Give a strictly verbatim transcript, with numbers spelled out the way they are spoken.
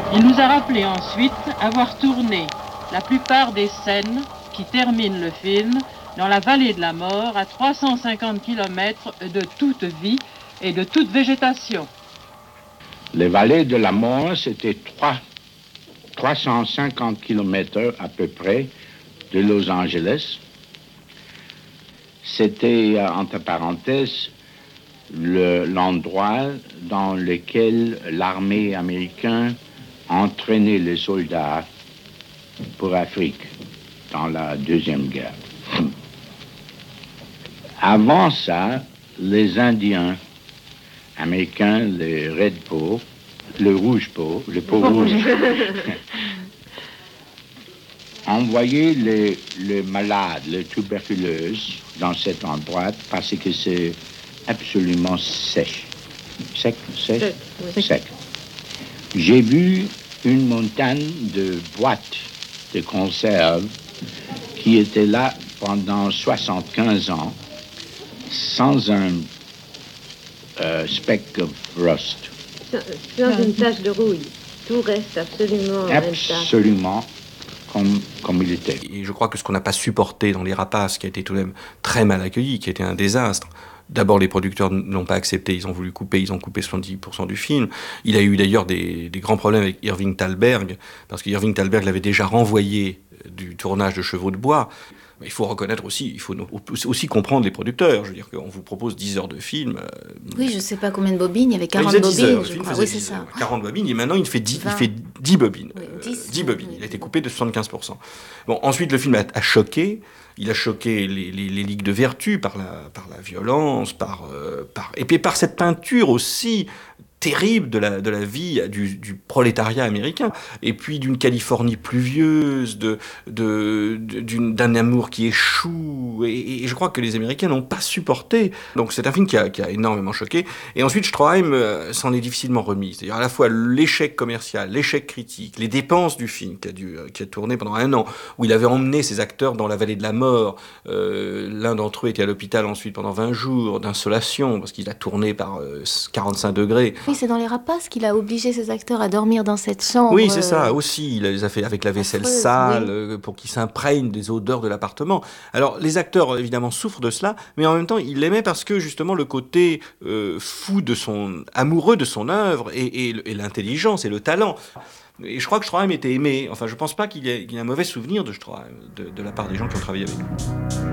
Il nous a rappelé ensuite avoir tourné la plupart des scènes qui terminent le film dans la vallée de la mort, à trois cent cinquante kilomètres de toute vie et de toute végétation. Les vallées de la mort, c'était trois cent cinquante kilomètres à peu près de Los Angeles. C'était, entre parenthèses, le, l'endroit dans lequel l'armée américaine entraînait les soldats pour l'Afrique dans la Deuxième Guerre. Avant ça, les Indiens américains, les Red Peau, le Rouge Peau, le peau rouge, envoyaient les, les malades, les tuberculeuses dans cet endroit parce que c'est absolument sèche. Sec, sèche, sec. Oui. Sec. J'ai vu une montagne de boîtes de conserve qui étaient là pendant soixante-quinze ans, sans un euh, speck of rust. Sans une tache de rouille. Tout reste absolument Absolument comme, comme il était. Et je crois que ce qu'on n'a pas supporté dans Les Rapaces, qui a été tout de même très mal accueilli, qui a été un désastre, d'abord, les producteurs ne l'ont pas accepté, ils ont voulu couper, ils ont coupé soixante-dix pour cent du film. Il a eu d'ailleurs des, des grands problèmes avec Irving Thalberg, parce que Irving Thalberg l'avait déjà renvoyé du tournage de Chevaux de bois. Mais il faut reconnaître aussi, il faut aussi comprendre les producteurs. Je veux dire qu'on vous propose dix heures de film. Euh, oui, je ne sais pas combien de bobines, il y avait quarante il bobines, heures, je crois. Oui, c'est ça. quarante bobines, et maintenant il fait dix, il fait dix bobines. Oui, euh, dix, dix bobines, oui. il a été coupé de soixante-quinze pour cent. Bon, ensuite, le film a, a choqué. Il a choqué les, les, les ligues de vertu par la, par la violence, par, euh, par, et puis par cette peinture aussi terrible de la, de la vie du, du prolétariat américain, et puis d'une Californie pluvieuse, de, de, d'une, d'un amour qui échoue, et, et je crois que les Américains n'ont pas supporté. Donc c'est un film qui a, qui a énormément choqué. Et ensuite, Stroheim euh, s'en est difficilement remis. C'est-à-dire à la fois l'échec commercial, l'échec critique, les dépenses du film qui a, dû, qui a tourné pendant un an, où il avait emmené ses acteurs dans la vallée de la mort. Euh, l'un d'entre eux était à l'hôpital ensuite pendant vingt jours d'insolation, parce qu'il a tourné par euh, quarante-cinq degrés. Oui, c'est dans Les Rapaces qu'il a obligé ses acteurs à dormir dans cette chambre. Oui, c'est ça, aussi. Il les a fait avec la vaisselle affreuse, sale, oui. euh, pour qu'ils s'imprègnent des odeurs de l'appartement. Alors, les acteurs, évidemment, souffrent de cela, mais en même temps, ils l'aimaient parce que, justement, le côté euh, fou de son... amoureux de son œuvre, et, et, et l'intelligence et le talent. Et je crois que Stroheim était aimé. Enfin, je pense pas qu'il y ait, qu'il y ait un mauvais souvenir de Stroheim, de, de la part des gens qui ont travaillé avec lui.